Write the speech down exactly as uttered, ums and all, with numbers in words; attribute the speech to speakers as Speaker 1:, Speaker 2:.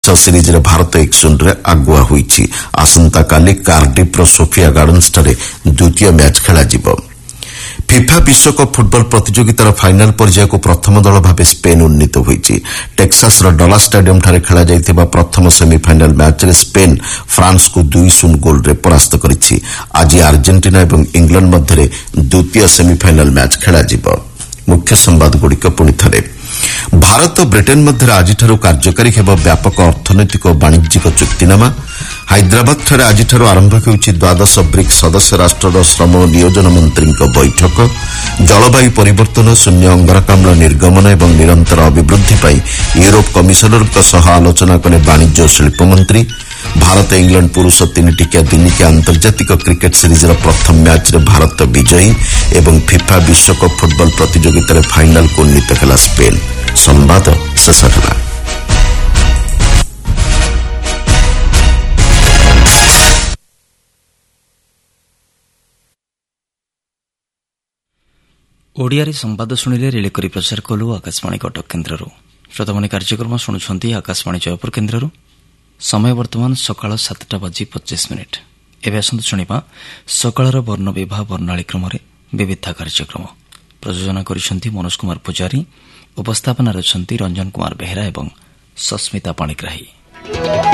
Speaker 1: ସିରିଜ୍ରେ ଭାରତ ଏକ ଶୂନ୍ୟରେ ଆଗୁଆ ହୋଇଛି। ଆସନ୍ତାକାଲି କାର୍ଡିଫ୍ର ସୋଫିଆ ଗାର୍ଡନ୍ସଠାରେ ଦ୍ୱିତୀୟ ମ୍ୟାଚ୍ ଖେଳାଯିବ। ଫିଫା ବିଶ୍ୱକପ୍ ଫୁଟବଲ ପ୍ରତିଯୋଗିତାର ଫାଇନାଲ୍ ପର୍ଯ୍ୟାୟକୁ ପ୍ରଥମ ଦଳ ଭାବେ ସ୍ପେନ୍ ଉନ୍ନୀତ ହୋଇଛି। ଟେକ୍ସାସ୍ର ଡଲା ଷ୍ଟାଡିୟମ୍ଠାରେ ଖେଳାଯାଇଥିବା ପ୍ରଥମ ସେମିଫାଇନାଲ୍ ମ୍ୟାଚ୍ରେ ସ୍ପେନ୍ ଫ୍ରାନ୍ସକୁ ଦୁଇ ଶୂନ ଗୋଲ୍ରେ ପରାସ୍ତ କରିଛି। ଆଜି ଆର୍ଜେଣ୍ଟିନା ଏବଂ ଇଂଲଣ୍ଡ ମଧ୍ୟରେ ଦ୍ୱିତୀୟ ସେମିଫାଇନାଲ୍ ମ୍ୟାଚ୍ ଖେଳାଯିବ। ମୁଖ୍ୟ ସମ୍ବାଦଗୁଡ଼ିକ ପୁଣି ଥରେ। ଭାରତ ଓ ବ୍ରିଟେନ୍ ମଧ୍ୟରେ ଆଜିଠାରୁ କାର୍ଯ୍ୟକାରୀ ହେବ ବ୍ୟାପକ ଅର୍ଥନୈତିକ ଓ ବାଣିଜ୍ୟିକ ଚୁକ୍ତିନାମା। ହାଇଦ୍ରାବାଦଠାରେ ଆଜିଠାରୁ ଆରମ୍ଭ ହେଉଛି ଦ୍ୱାଦଶ ବ୍ରିକ୍ସ ସଦସ୍ୟ ରାଷ୍ଟ୍ରର ଶ୍ରମ ଓ ନିୟୋଜନ ମନ୍ତ୍ରୀଙ୍କ ବୈଠକ। ଜଳବାୟୁ ପରିବର୍ତ୍ତନ, ଶୂନ୍ୟ ଅଙ୍ଗାରକାମ୍ଳ ନିର୍ଗମନ ଏବଂ ନିରନ୍ତର ଅଭିବୃଦ୍ଧି ପାଇଁ ୟୁରୋପ କମିଶନରଙ୍କ ସହ ଆଲୋଚନା କଲେ ବାଣିଜ୍ୟ ଓ ଶିଳ୍ପମନ୍ତ୍ରୀ। ଭାରତ ଇଂଲଣ୍ଡ ପୁରୁଷ ତିନିଟିକିଆ ଦିନିକିଆ ଆନ୍ତର୍ଜାତିକ କ୍ରିକେଟ୍ ସିରିଜ୍ର ପ୍ରଥମ ମ୍ୟାଚ୍ରେ ଭାରତ ବିଜୟୀ ଏବଂ ଫିଫା ବିଶ୍ୱକପ୍ ଫୁଟବଲ ପ୍ରତିଯୋଗିତାରେ ଫାଇନାଲ୍କୁ ଉନ୍ନୀତ ହେଲା ସ୍ପେନ୍। ସମ୍ବାଦ ଶେଷ ହେଲା।
Speaker 2: ଓଡ଼ିଆରେ ସମ୍ବାଦ ଶୁଣିଲେ ରିଲେ କରି ପ୍ରଚାର କଲୁ ଆକାଶବାଣୀ କଟକ କେନ୍ଦ୍ରରୁ। ଶ୍ରୋତାମାନେ କାର୍ଯ୍ୟକ୍ରମ ଶୁଣୁଛନ୍ତି ଆକାଶବାଣୀ ଜୟପୁର କେନ୍ଦ୍ରରୁ। ସମୟ ବର୍ତ୍ତମାନ ସକାଳ ସାତଟା ବାଜି ପଚିଶ ମିନିଟ୍। ଏବେ ଆସନ୍ତୁ ଶୁଣିବା ସକାଳର ବର୍ଣ୍ଣ ବିବାହ ବର୍ଣ୍ଣାଳୀ କ୍ରମରେ ବିବିଧା କାର୍ଯ୍ୟକ୍ରମ। ପ୍ରଯୋଜନା କରିଛନ୍ତି ମନୋଜ କୁମାର ପୂଜାରୀ। ଉପସ୍ଥାପନାରେ ଅଛନ୍ତି ରଞ୍ଜନ କୁମାର ବେହେରା ଏବଂ ସସ୍ମିତା ପାଣିଗ୍ରାହୀ।